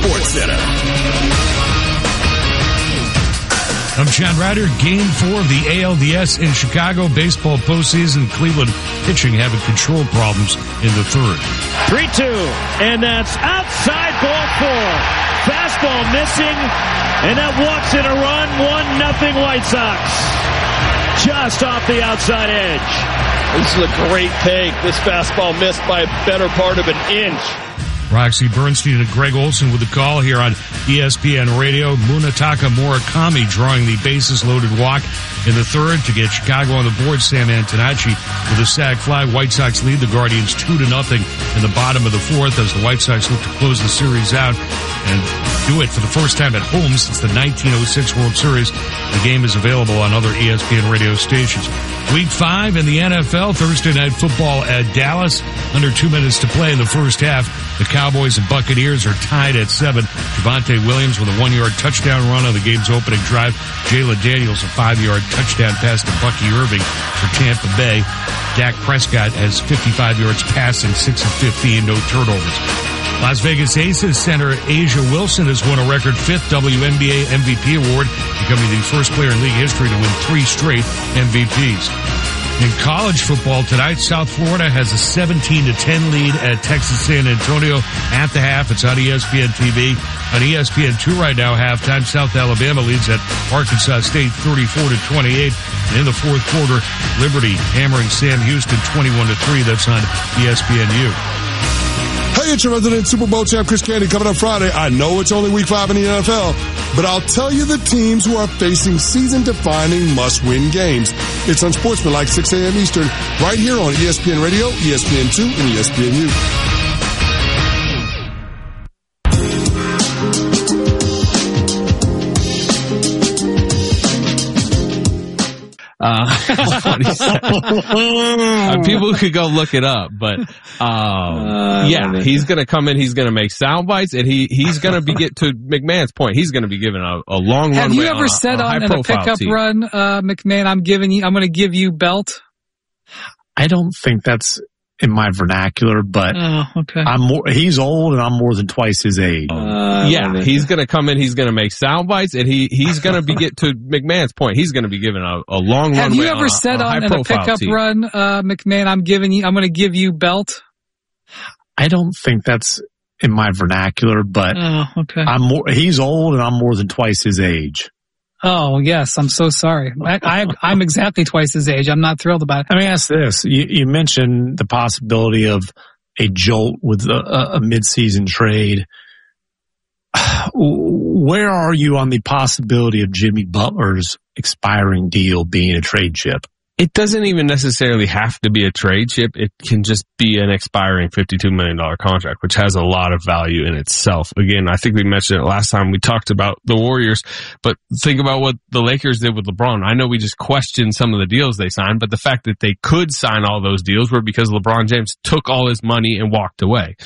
Sports Center. I'm John Ryder. Game 4 of the ALDS in Chicago baseball postseason. Cleveland pitching having control problems in the third. 3-2, and that's outside ball 4. Fastball missing, and that walks in a run. 1-0 White Sox. Just off the outside edge. This is a great take. This fastball missed by a better part of an inch. Roxy Bernstein and Greg Olson with the call here on ESPN Radio. Munetaka Murakami drawing the bases-loaded walk in the third to get Chicago on the board. Sam Antonacci with a sac fly. White Sox lead the Guardians 2-0 in the bottom of the fourth as the White Sox look to close the series out and do it for the first time at home since the 1906 World Series. The game is available on other ESPN radio stations. Week 5 in the NFL, Thursday Night Football at Dallas. Under 2 minutes to play in the first half. The Cowboys and Buccaneers are tied at 7. Javonte Williams with a 1-yard touchdown run on the game's opening drive. Jalen Daniels a 5-yard touchdown pass to Bucky Irving for Tampa Bay. Dak Prescott has 55 yards passing, 6 of 15, no turnovers. Las Vegas Aces center Asia Wilson has won a record 5th WNBA MVP award, becoming the first player in league history to win 3 straight MVPs. In college football tonight, South Florida has a 17-10 lead at Texas San Antonio at the half. It's on ESPN TV. On ESPN2 right now, halftime, South Alabama leads at Arkansas State 34-28. And in the fourth quarter, Liberty hammering Sam Houston 21-3. That's on ESPNU. Hey, it's your resident Super Bowl champ, Chris Candy, coming up Friday. I know it's only week 5 in the NFL, but I'll tell you the teams who are facing season-defining must-win games. It's Unsportsmanlike, 6 a.m. Eastern, right here on ESPN Radio, ESPN2, and ESPNU. People could go look it up, but yeah, he's going to come in. He's going to make sound bites, and he's going to be get to McMahon's point. He's going to be given a long runway. Have you ever said on a pickup team. Run, McMahon, I'm going to give you belt? I don't think that's in my vernacular, but okay. He's old and I'm more than twice his age. Yeah, he's going to come in. He's going to make sound bites, and he's going to be get to McMahon's point. He's going to be given a long runway. Have you ever said on a pickup team. Run, McMahon, I'm going to give you belt? I don't think that's in my vernacular, but okay. He's old and I'm more than twice his age. Oh, yes. I'm so sorry. I'm exactly twice his age. I'm not thrilled about it. Let me ask this. You mentioned the possibility of a jolt with a mid-season trade. Where are you on the possibility of Jimmy Butler's expiring deal being a trade chip? It doesn't even necessarily have to be a trade chip. It can just be an expiring $52 million contract, which has a lot of value in itself. Again, I think we mentioned it last time we talked about the Warriors, but think about what the Lakers did with LeBron. I know we just questioned some of the deals they signed, but the fact that they could sign all those deals were because LeBron James took all his money and walked away.